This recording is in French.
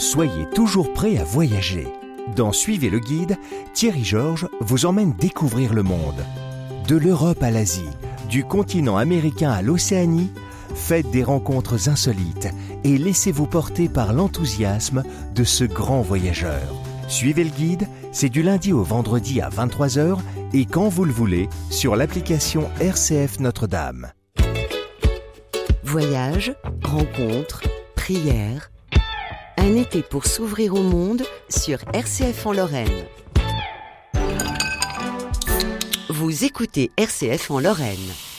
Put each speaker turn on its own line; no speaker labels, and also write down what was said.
Soyez toujours prêt à voyager. Dans Suivez le guide, Thierry Georges vous emmène découvrir le monde. De l'Europe à l'Asie, du continent américain à l'Océanie, faites des rencontres insolites et laissez-vous porter par l'enthousiasme de ce grand voyageur. Suivez le guide, c'est du lundi au vendredi à 23h et quand vous le voulez sur l'application RCF Notre-Dame.
Voyage, rencontres, prières. Un été pour s'ouvrir au monde sur RCF en Lorraine. Vous écoutez RCF en Lorraine.